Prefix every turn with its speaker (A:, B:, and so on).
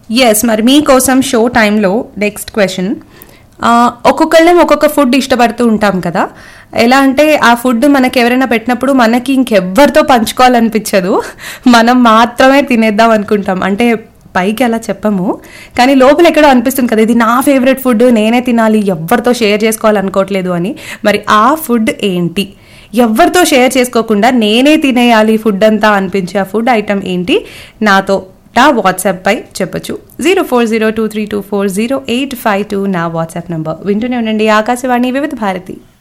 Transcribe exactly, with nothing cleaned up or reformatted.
A: Yes, మరి మీకోసం show టైంలో నెక్స్ట్ క్వశ్చన్. ఒక్కొక్కళ్ళం ఒక్కొక్క ఫుడ్ ఇష్టపడుతూ ఉంటాం కదా. ఎలా అంటే ఆ ఫుడ్ మనకి ఎవరైనా పెట్టినప్పుడు మనకి ఇంకెవ్వరితో పంచుకోవాలనిపించదు, మనం మాత్రమే తినేద్దాం అనుకుంటాం. అంటే పైకి అలా చెప్పము, కానీ లోపల ఎక్కడో అనిపిస్తుంది కదా, ఇది నా ఫేవరెట్ ఫుడ్, నేనే తినాలి, ఎవరితో షేర్ చేసుకోవాలనుకోవట్లేదు అని. మరి ఆ ఫుడ్ ఏంటి? ఎవరితో షేర్ చేసుకోకుండా నేనే తినేయాలి ఫుడ్ అంతా అనిపించే ఆ ఫుడ్ ఐటమ్ ఏంటి? నాతో నా వాట్సాప్ పై చెప్పచ్చు. Zero four zero two three two four zero eight five two నా వాట్సాప్ నంబర్. వింటూనే ఉండండి ఆకాశవాణి వివిధ భారతి.